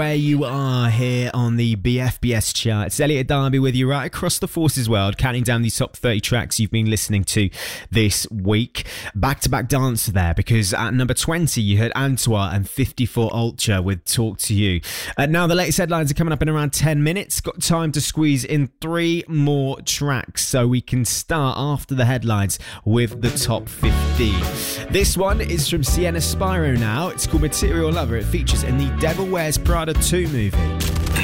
Where you are here on the BFBS chart. It's Elliot Darby with you right across the Forces world, counting down the top 30 tracks you've been listening to this week. Back-to-back dancer there, because at number 20 you heard Antoine and 54 Ultra with Talk to You. Now the latest headlines are coming up in around 10 minutes. Got time to squeeze in 3 more tracks, so we can start after the headlines with the top 50. This one is from Sienna Spyro now. It's called Material Lover. It features in the Devil Wears Prada 2 movie.